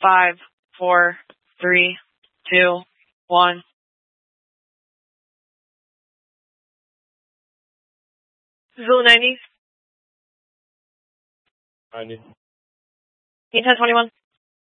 5, 4, 3, 2, 1. Zulu 90. 90. 1021.